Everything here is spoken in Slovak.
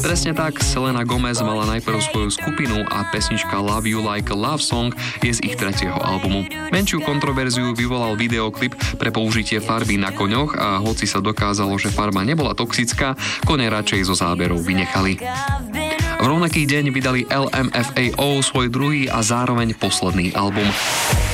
Presne tak, Selena Gomez mala najprv svoju skupinu a pesnička Love You Like a Love Song je z ich tretieho albumu. Menšiu kontroverziu vyvolal videoklip pre použitie farby na koňoch a hoci sa dokázalo, že farba nebola toxická, kone radšej zo záberov vynechali. V rovnaký deň vydali LMFAO svoj druhý a zároveň posledný album.